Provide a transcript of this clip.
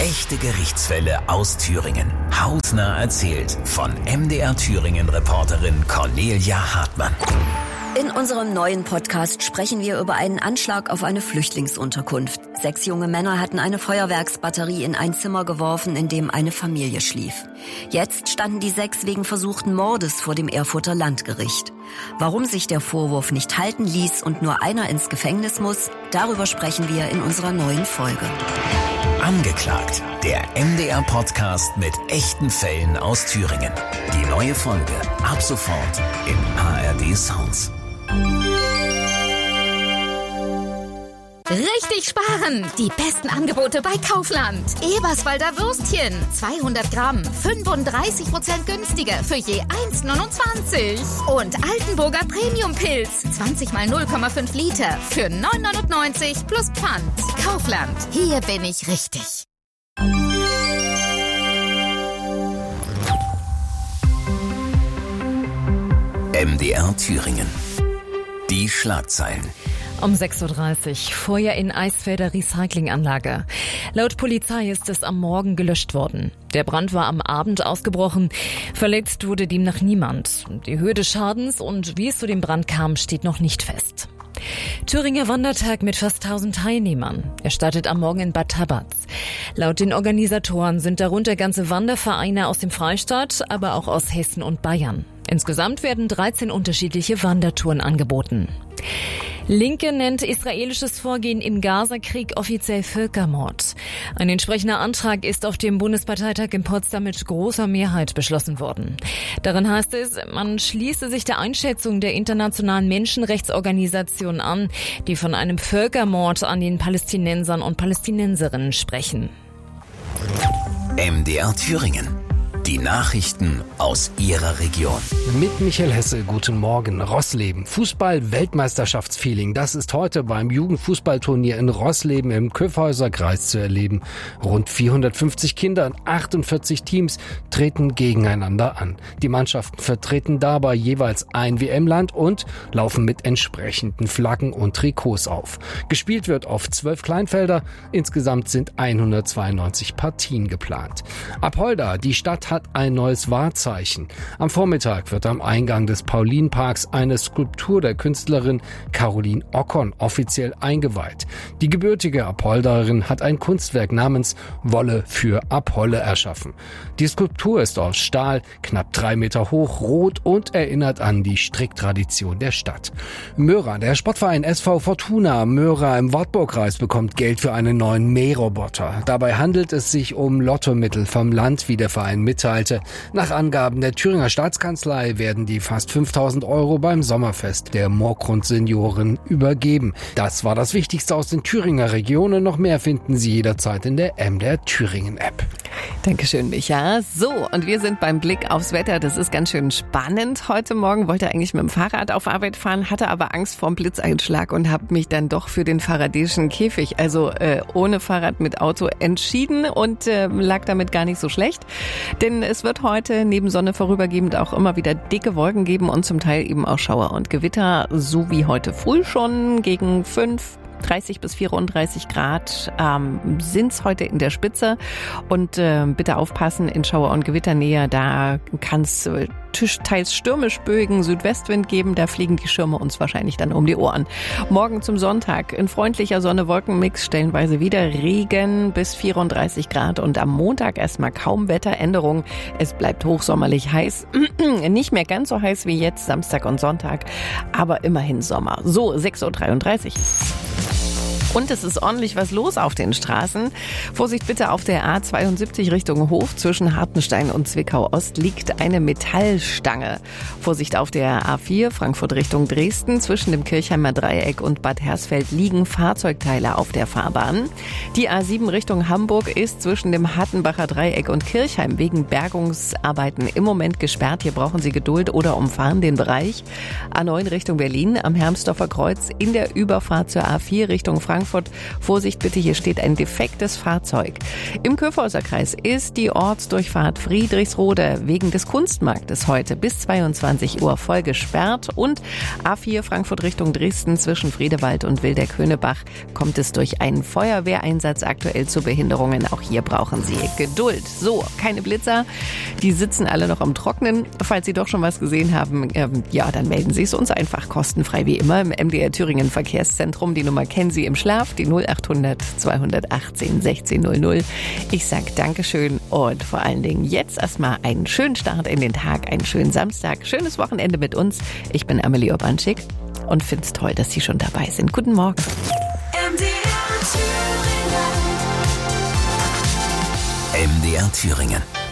Echte Gerichtsfälle aus Thüringen. Hautnah erzählt von MDR-Thüringen-Reporterin Cornelia Hartmann. In unserem neuen Podcast sprechen wir über einen Anschlag auf eine Flüchtlingsunterkunft. 6 junge Männer hatten eine Feuerwerksbatterie in ein Zimmer geworfen, in dem eine Familie schlief. Jetzt standen die 6 wegen versuchten Mordes vor dem Erfurter Landgericht. Warum sich der Vorwurf nicht halten ließ und nur einer ins Gefängnis muss, darüber sprechen wir in unserer neuen Folge. Angeklagt, der MDR-Podcast mit echten Fällen aus Thüringen. Die neue Folge ab sofort im ARD Sounds. Richtig sparen! Die besten Angebote bei Kaufland. Eberswalder Würstchen, 200 Gramm, 35% günstiger für je 1,29. Und Altenburger Premium-Pilz, 20 mal 0,5 Liter für 9,99 plus Pfand. Kaufland, hier bin ich richtig. MDR Thüringen. Die Schlagzeilen. Um 6.30 Uhr, Feuer in Eisfelder Recyclinganlage. Laut Polizei ist es am Morgen gelöscht worden. Der Brand war am Abend ausgebrochen. Verletzt wurde demnach niemand. Die Höhe des Schadens und wie es zu dem Brand kam, steht noch nicht fest. Thüringer Wandertag mit fast 1000 Teilnehmern. Er startet am Morgen in Bad Tabatz. Laut den Organisatoren sind darunter ganze Wandervereine aus dem Freistaat, aber auch aus Hessen und Bayern. Insgesamt werden 13 unterschiedliche Wandertouren angeboten. Linke nennt israelisches Vorgehen im Gaza-Krieg offiziell Völkermord. Ein entsprechender Antrag ist auf dem Bundesparteitag in Potsdam mit großer Mehrheit beschlossen worden. Darin heißt es, man schließe sich der Einschätzung der internationalen Menschenrechtsorganisationen an, die von einem Völkermord an den Palästinensern und Palästinenserinnen sprechen. MDR Thüringen. Die Nachrichten aus Ihrer Region. Mit Michael Hesse, guten Morgen. Rossleben. Fußball-Weltmeisterschaftsfeeling. Das ist heute beim Jugendfußballturnier in Rossleben im Kyffhäuser Kreis zu erleben. Rund 450 Kinder in 48 Teams treten gegeneinander an. Die Mannschaften vertreten dabei jeweils ein WM-Land und laufen mit entsprechenden Flaggen und Trikots auf. Gespielt wird auf 12 Kleinfelder. Insgesamt sind 192 Partien geplant. Apolda, die Stadt hat ein neues Wahrzeichen. Am Vormittag wird am Eingang des Paulinparks eine Skulptur der Künstlerin Caroline Ockon offiziell eingeweiht. Die gebürtige Apolderin hat ein Kunstwerk namens Wolle für Apolle erschaffen. Die Skulptur ist aus Stahl, knapp 3 Meter hoch, rot und erinnert an die Stricktradition der Stadt. Möhra, der Sportverein SV Fortuna Möhra im Wartburgkreis bekommt Geld für einen neuen Mähroboter. Dabei handelt es sich um Lottomittel vom Land, wie der Verein mitteilte. Nach Angaben der Thüringer Staatskanzlei werden die fast 5.000 € beim Sommerfest der Moorgrund-Senioren übergeben. Das war das Wichtigste aus den Thüringer Regionen. Noch mehr finden Sie jederzeit in der MDR Thüringen App. Dankeschön, Micha. So, und wir sind beim Blick aufs Wetter. Das ist ganz schön spannend. Heute Morgen wollte eigentlich mit dem Fahrrad auf Arbeit fahren, hatte aber Angst vor dem Blitzeinschlag und habe mich dann doch für den faradäischen Käfig, also ohne Fahrrad mit Auto, entschieden und lag damit gar nicht so schlecht. Denn es wird heute neben Sonne vorübergehend auch immer wieder dicke Wolken geben und zum Teil eben auch Schauer und Gewitter, so wie heute früh schon gegen 30 bis 34 Grad sind's heute in der Spitze und bitte aufpassen, in Schauer- und Gewitternähe, da kann's teils stürmisch böigen Südwestwind geben, da fliegen die Schirme uns wahrscheinlich dann um die Ohren. Morgen zum Sonntag in freundlicher Sonne-Wolken-Mix, stellenweise wieder Regen bis 34 Grad und am Montag erstmal kaum Wetteränderung. Es bleibt hochsommerlich heiß, nicht mehr ganz so heiß wie jetzt Samstag und Sonntag, aber immerhin Sommer. So, 6.33 Uhr. Und es ist ordentlich was los auf den Straßen. Vorsicht bitte, auf der A72 Richtung Hof zwischen Hartenstein und Zwickau Ost liegt eine Metallstange. Vorsicht auf der A4 Frankfurt Richtung Dresden zwischen dem Kirchheimer Dreieck und Bad Hersfeld liegen Fahrzeugteile auf der Fahrbahn. Die A7 Richtung Hamburg ist zwischen dem Hattenbacher Dreieck und Kirchheim wegen Bergungsarbeiten im Moment gesperrt. Hier brauchen Sie Geduld oder umfahren den Bereich. A9 Richtung Berlin am Hermsdorfer Kreuz in der Überfahrt zur A4 Richtung Frankfurt Frankfurt. Vorsicht bitte, hier steht ein defektes Fahrzeug. Im Kyffhäuser Kreis ist die Ortsdurchfahrt Friedrichsrode wegen des Kunstmarktes heute bis 22 Uhr voll gesperrt. Und A4 Frankfurt Richtung Dresden zwischen Friedewald und Wildeck-Höhnebach kommt es durch einen Feuerwehreinsatz aktuell zu Behinderungen. Auch hier brauchen Sie Geduld. So, keine Blitzer. Die sitzen alle noch am Trocknen. Falls Sie doch schon was gesehen haben, dann melden Sie es uns einfach kostenfrei wie immer im MDR Thüringen Verkehrszentrum. Die Nummer kennen Sie im Schlaf, die 0800 218 1600. Ich sag Dankeschön und vor allen Dingen jetzt erstmal einen schönen Start in den Tag, einen schönen Samstag, schönes Wochenende mit uns. Ich bin Amelie Urbanczyk und finde es toll, dass Sie schon dabei sind. Guten Morgen. MDR Thüringen.